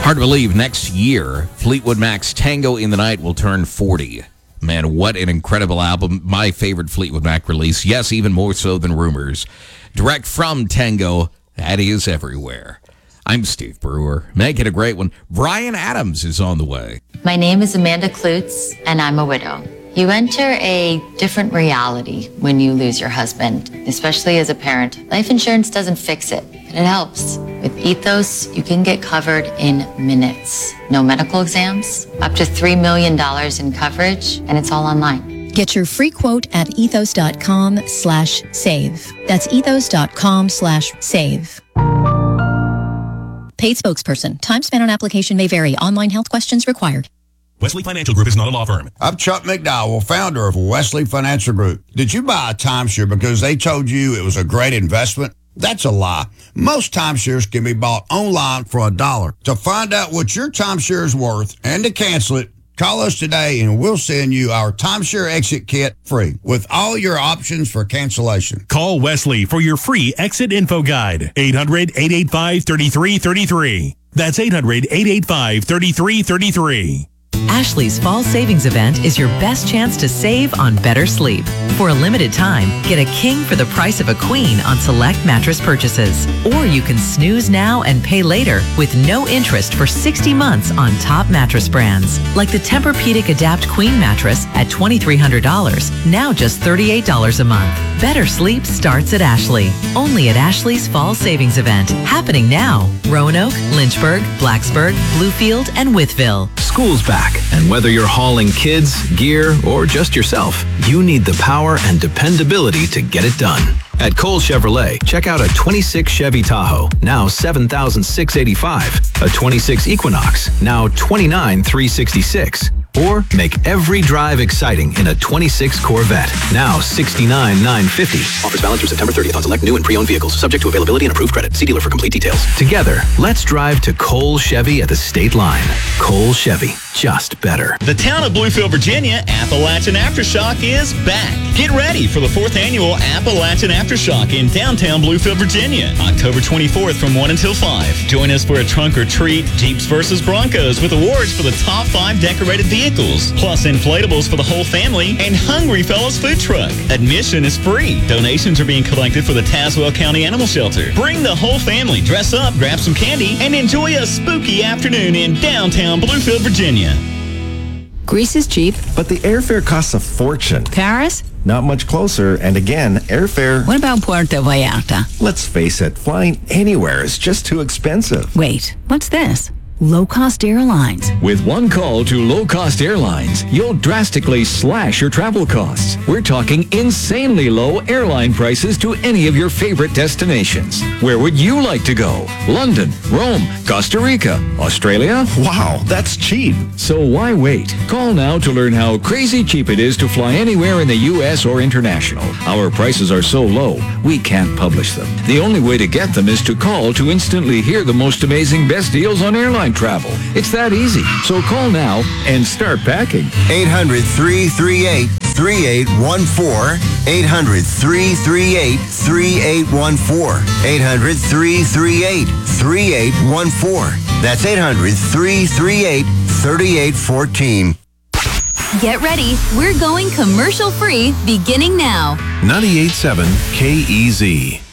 Hard to believe next year, Fleetwood Mac's Tango in the Night will turn 40. Man, what an incredible album. My favorite Fleetwood Mac release. Yes, even more so than Rumors. Direct from Tango, that is everywhere. I'm Steve Brewer. Make it a great one. Brian Adams is on the way. My name is Amanda Klutz, and I'm a widow. You enter a different reality when you lose your husband, especially as a parent. Life insurance doesn't fix it, but it helps. With Ethos, you can get covered in minutes. No medical exams, up to $3 million in coverage, and it's all online. Get your free quote at ethos.com/save. That's ethos.com/save. Paid spokesperson. Time spent on application may vary. Online health questions required. Wesley Financial Group is not a law firm. I'm Chuck McDowell, founder of Wesley Financial Group. Did you buy a timeshare because they told you it was a great investment? That's a lie. Most timeshares can be bought online for $1. To find out what your timeshare is worth and to cancel it, call us today and we'll send you our timeshare exit kit free with all your options for cancellation. Call Wesley for your free exit info guide. 800-885-3333. That's 800-885-3333. Ashley's Fall Savings Event is your best chance to save on better sleep. For a limited time, get a king for the price of a queen on select mattress purchases. Or you can snooze now and pay later with no interest for 60 months on top mattress brands. Like the Tempur-Pedic Adapt Queen mattress at $2,300, now just $38 a month. Better sleep starts at Ashley. Only at Ashley's Fall Savings Event. Happening now. Roanoke, Lynchburg, Blacksburg, Bluefield, and Wytheville. School's back, and whether you're hauling kids, gear, or just yourself, you need the power and dependability to get it done. At Cole Chevrolet, check out a 26 Chevy Tahoe, now $7,685, a 26 Equinox, now $29,366. Or make every drive exciting in a 26 Corvette, now $69,950. Offers valid through September 30th on select new and pre-owned vehicles, subject to availability and approved credit. See dealer for complete details. Together, let's drive to Cole Chevy at the state line. Cole Chevy, just better. The town of Bluefield, Virginia, Appalachian Aftershock is back. Get ready for the 4th annual Appalachian Aftershock in downtown Bluefield, Virginia, October 24th from 1 until 5. Join us for a trunk or treat, Jeeps versus Broncos with awards for the top 5 decorated vehicles, plus inflatables for the whole family, and Hungry Fellows food truck. Admission is free. Donations are being collected for the Tazewell County Animal Shelter. Bring the whole family, dress up, grab some candy, and enjoy a spooky afternoon in downtown Bluefield, Virginia. Greece is cheap. But the airfare costs a fortune. Paris? Not much closer, and again, airfare... What about Puerto Vallarta? Let's face it, flying anywhere is just too expensive. Wait, what's this? Low-cost airlines. With one call to low-cost airlines, you'll drastically slash your travel costs. We're talking insanely low airline prices to any of your favorite destinations. Where would you like to go? London, Rome, Costa Rica, Australia? Wow, that's cheap. So why wait? Call now to learn how crazy cheap it is to fly anywhere in the U.S. or international. Our prices are so low, we can't publish them. The only way to get them is to call to instantly hear the most amazing best deals on airline travel. It's that easy. So call now and start packing. 800-338-3814. 800-338-3814. 800-338-3814. That's 800-338-3814. Get ready. We're going commercial free beginning now. 98.7 KEZ.